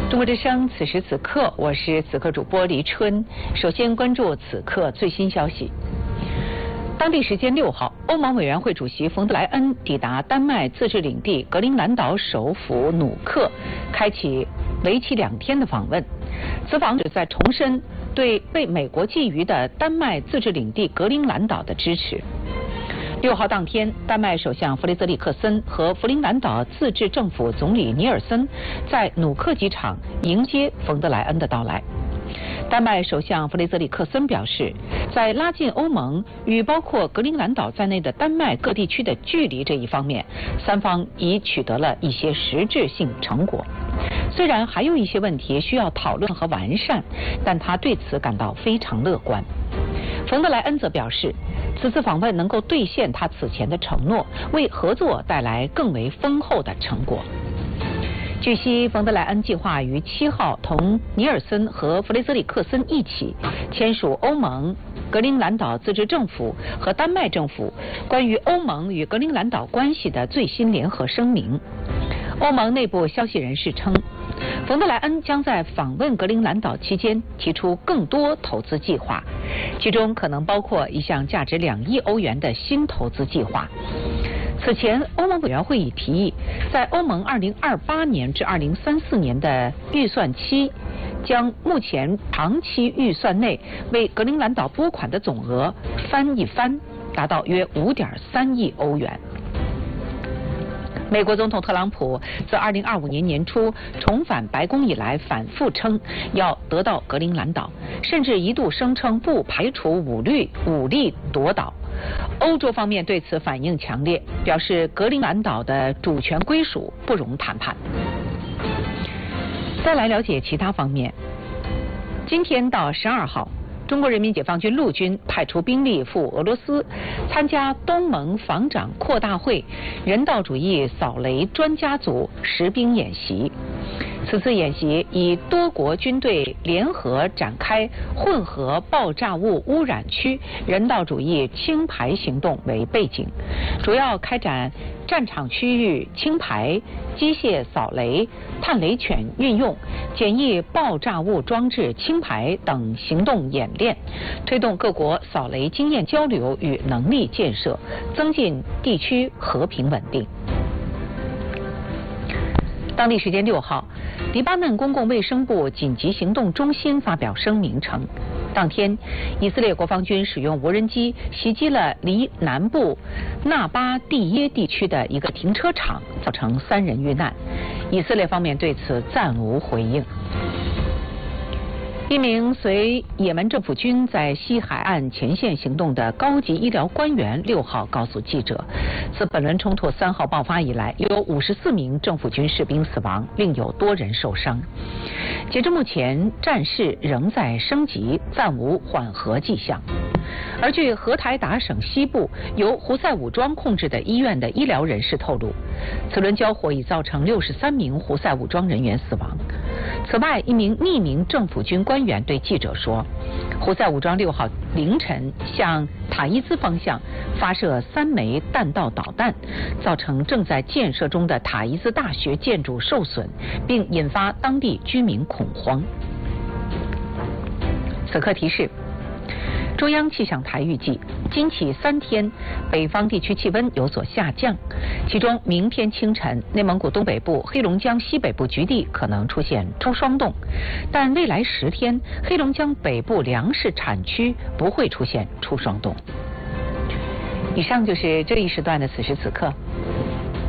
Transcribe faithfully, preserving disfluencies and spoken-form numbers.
中国之声，此时此刻，我是此刻主播黎春。首先关注此刻最新消息。当地时间六号，欧盟委员会主席冯德莱恩抵达丹麦自治领地格陵兰岛首府努克，开启为期两天的访问。此访旨在重申对被美国觊觎的丹麦自治领地格陵兰岛的支持。六号当天，丹麦首相弗雷泽里克森和弗陵兰岛自治政府总理尼尔森在努克机场迎接冯德莱恩的到来。丹麦首相弗雷泽里克森表示，在拉近欧盟与包括格陵兰岛在内的丹麦各地区的距离这一方面，三方已取得了一些实质性成果。虽然还有一些问题需要讨论和完善，但他对此感到非常乐观。冯德莱恩则表示，此次访问能够兑现他此前的承诺，为合作带来更为丰厚的成果。据悉，冯德莱恩计划于七号同尼尔森和弗雷泽里克森一起签署欧盟、格陵兰岛自治政府和丹麦政府关于欧盟与格陵兰岛关系的最新联合声明。欧盟内部消息人士称，冯德莱恩将在访问格陵兰岛期间提出更多投资计划，其中可能包括一项价值两亿欧元的新投资计划。此前，欧盟委员会已提议，在欧盟二零二八年至二零三四年的预算期，将目前长期预算内为格陵兰岛拨款的总额翻一番，达到约五点三亿欧元。美国总统特朗普自二零二五年年初重返白宫以来，反复称要得到格陵兰岛，甚至一度声称不排除武力武力夺岛。欧洲方面对此反应强烈，表示格陵兰岛的主权归属不容谈判。再来了解其他方面，今天到十二号，中国人民解放军陆军派出兵力赴俄罗斯，参加东盟防长扩大会人道主义扫雷专家组实兵演习。此次演习以多国军队联合展开混合爆炸物污染区人道主义清排行动为背景，主要开展战场区域清排、机械扫雷、探雷犬运用、简易爆炸物装置清排等行动演练，推动各国扫雷经验交流与能力建设，增进地区和平稳定。当地时间六号，黎巴嫩公共卫生部紧急行动中心发表声明称，当天以色列国防军使用无人机袭击了离南部纳巴蒂耶地区的一个停车场，造成三人遇难。以色列方面对此暂无回应。一名随也门政府军在西海岸前线行动的高级医疗官员六号告诉记者，自本轮冲突三号爆发以来，有五十四名政府军士兵死亡，另有多人受伤。截至目前，战事仍在升级，暂无缓和迹象。而据荷台达省西部由胡塞武装控制的医院的医疗人士透露，此轮交火已造成六十三名胡塞武装人员死亡。此外，一名匿名政府军官员对记者说，胡塞武装六号凌晨向塔伊兹方向发射三枚弹道导弹，造成正在建设中的塔伊兹大学建筑受损，并引发当地居民恐慌。此刻提示，中央气象台预计，今起三天，北方地区气温有所下降，其中明天清晨，内蒙古东北部、黑龙江西北部局地可能出现初霜冻，但未来十天，黑龙江北部粮食产区不会出现初霜冻。以上就是这一时段的此时此刻。